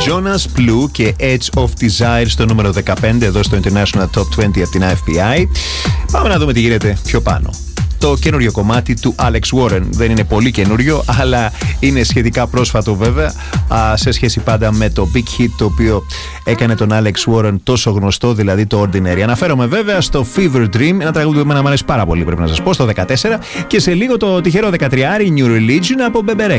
Jonas Blue και Edge of Desire στο νούμερο 15 εδώ στο International Top 20 από την IFPI. Πάμε να δούμε τι γίνεται πιο πάνω. Το καινούριο κομμάτι του Alex Warren δεν είναι πολύ καινούριο, αλλά είναι σχετικά πρόσφατο βέβαια, σε σχέση πάντα με το Big Hit το οποίο έκανε τον Alex Warren τόσο γνωστό, δηλαδή το Ordinary. Αναφέρομαι βέβαια στο Fever Dream, ένα τραγούδι που εμένα μου αρέσει πάρα πολύ, πρέπει να σας πω, στο 14, και σε λίγο το τυχερό 13 New Religion από Bebe Rexha.